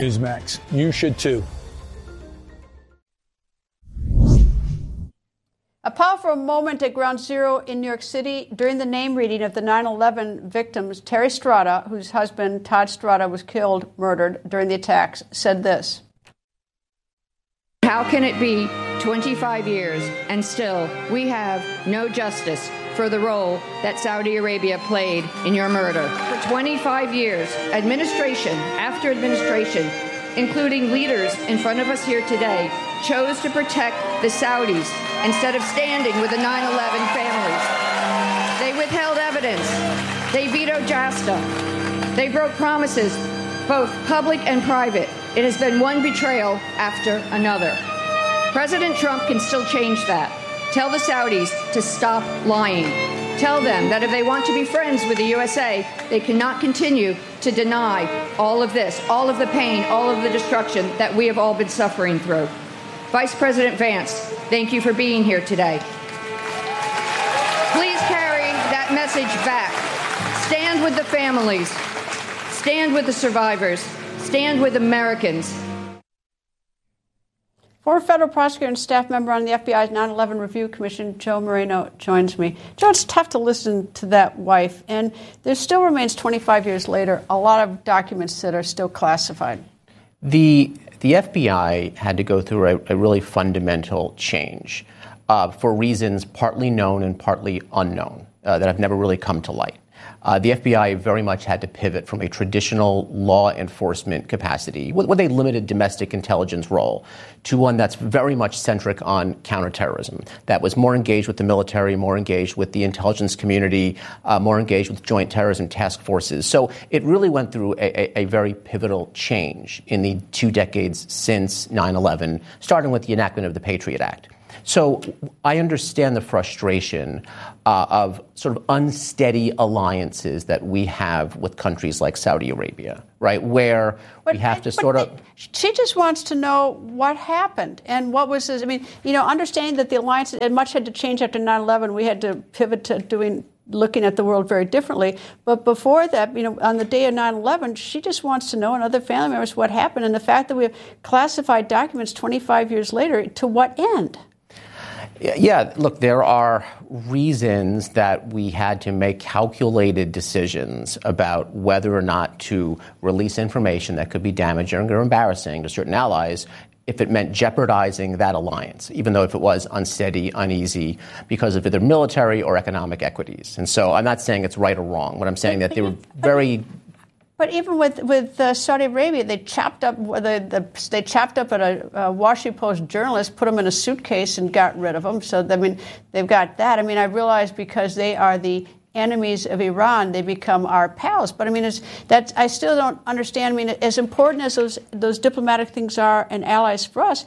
Newsmax. You should too. A powerful moment at Ground Zero in New York City during the name reading of the 9/11 victims. Terry Strada, whose husband Todd Strada was murdered during the attacks, said this. How can it be 25 years and still we have no justice for the role that Saudi Arabia played in your murder? For 25 years, administration after administration, including leaders in front of us here today, chose to protect the Saudis instead of standing with the 9/11 families. They withheld evidence. They vetoed JASTA. They broke promises, both public and private. It has been one betrayal after another. President Trump can still change that. Tell the Saudis to stop lying. Tell them that if they want to be friends with the USA, they cannot continue to deny all of this, all of the pain, all of the destruction that we have all been suffering through. Vice President Vance, thank you for being here today. Please carry that message back. Stand with the families. Stand with the survivors. Stand with Americans. Former federal prosecutor and staff member on the FBI's 9/11 Review Commission, Joe Moreno, joins me. Joe, it's tough to listen to that wife, and there still remains 25 years later a lot of documents that are still classified. The FBI had to go through a really fundamental change for reasons partly known and partly unknown that have never really come to light. The FBI very much had to pivot from a traditional law enforcement capacity with a limited domestic intelligence role to one that's very much centric on counterterrorism, that was more engaged with the military, more engaged with the intelligence community, more engaged with joint terrorism task forces. So it really went through a very pivotal change in the 2 decades since 9/11, starting with the enactment of the Patriot Act. So I understand the frustration of sort of unsteady alliances that we have with countries like Saudi Arabia, right, where we have to sort of... She just wants to know what happened and what was this. I mean, understanding that the alliance much had to change after 9/11, we had to pivot to looking at the world very differently. But before that, on the day of 9/11, she just wants to know, and other family members, what happened. And the fact that we have classified documents 25 years later, to what end? Yeah, look, there are reasons that we had to make calculated decisions about whether or not to release information that could be damaging or embarrassing to certain allies if it meant jeopardizing that alliance, even though if it was unsteady, uneasy, because of either military or economic equities. And so I'm not saying it's right or wrong, but I'm saying that they were very... But even with Saudi Arabia, they chopped up at a Washington Post journalist, put him in a suitcase, and got rid of him. So they've got that. I realize because they are the enemies of Iran, they become our pals. But I still don't understand. As important as those diplomatic things are and allies for us,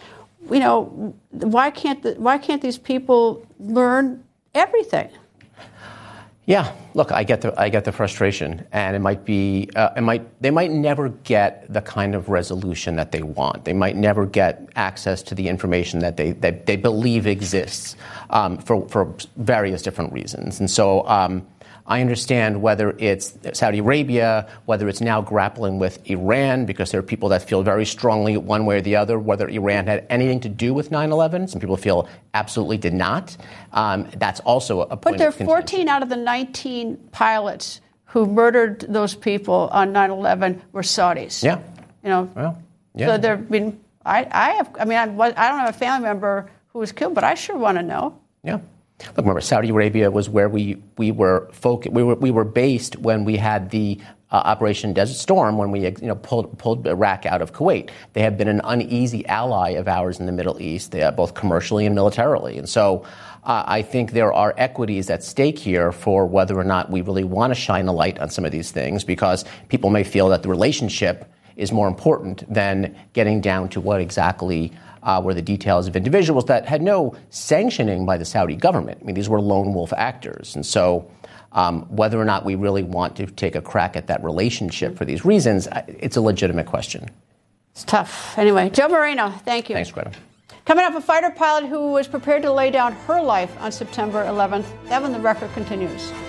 why can't these people learn everything? Yeah, look, I get the frustration, and it might be they might never get the kind of resolution that they want. They might never get access to the information that they believe exists for various different reasons. And so I understand whether it's Saudi Arabia, whether it's now grappling with Iran, because there are people that feel very strongly one way or the other, whether Iran had anything to do with 9/11. Some people feel absolutely did not. That's also a point. But there are 14 out of the 19 pilots who murdered those people on 9/11 were Saudis. Yeah. Well, yeah. So there have been. I don't have a family member who was killed, but I sure want to know. Yeah. Look, remember, Saudi Arabia was where we were based when we had the Operation Desert Storm, when we pulled Iraq out of Kuwait. They have been an uneasy ally of ours in the Middle East, both commercially and militarily. And so I think there are equities at stake here for whether or not we really want to shine a light on some of these things, because people may feel that the relationship is more important than getting down to what exactly were the details of individuals that had no sanctioning by the Saudi government. These were lone wolf actors. And so whether or not we really want to take a crack at that relationship for these reasons, it's a legitimate question. It's tough. Anyway, Joe Moreno, thank you. Thanks, Greta. Coming up, a fighter pilot who was prepared to lay down her life on September 11th. That when the record continues.